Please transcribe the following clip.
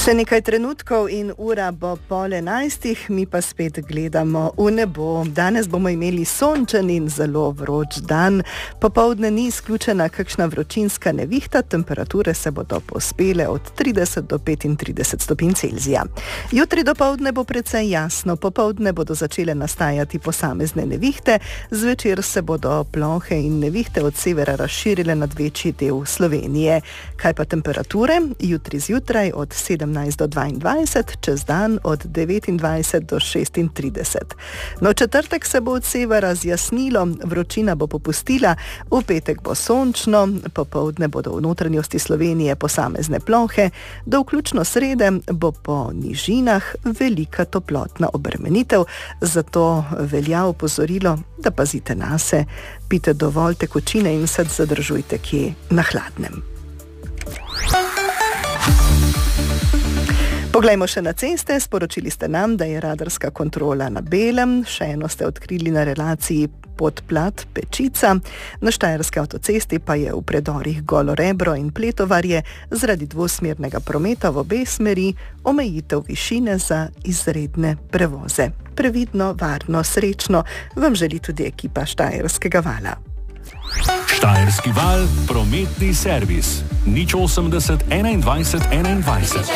Še nekaj trenutkov in ura bo 10:30, mi pa spet gledamo v nebo. Danes bomo imeli sončen in zelo vroč dan. Popoldne ni izključena kakšna vročinska nevihta, temperature se bodo povzpele od 30 do 35 stopinj Celzija. Jutri dopoldne bo precej jasno, popoldne bodo začele nastajati posamezne nevihte, zvečer se bodo plohe in nevihte od severa razširile nad večji del Slovenije. Kaj pa temperature? Jutri zjutraj od 17 do 22, čez dan od 29 do 36. No, v četrtek se bo od severa zjasnilo, vročina bo popustila, v petek bo sončno, popoldne bodo v notranjosti Slovenije posamezne plohe, do vključno srede bo po nižinah velika toplotna obremenitev, zato velja opozorilo, da pazite nase, pijte dovolj tekočine in se zadržujte kje na hladnem. Poglejmo še na ceste. Sporočili ste nam, da je radarska kontrola na belem, še eno ste odkrili na relaciji Podplat-Pečica. Na štajerski avtocesti pa je v predorih Golo Rebro in Pletovarje zaradi dvosmernega prometa v obe smeri omejitev višine za izredne prevoze. Previdno, varno, srečno vam želi tudi ekipa Štajerskega vala. Štajerski val, prometni servis 080 21 21.